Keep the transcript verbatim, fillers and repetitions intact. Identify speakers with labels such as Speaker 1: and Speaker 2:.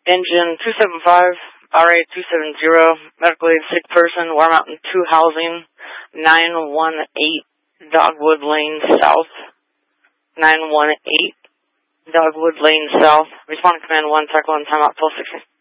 Speaker 1: Engine two seven five, R A two seven zero, medical aid sick person, War Mountain two housing, nine one eight Dogwood Lane South, nine one eight Dogwood Lane South. Respond to command one, cycle one, timeout, twelve sixteen.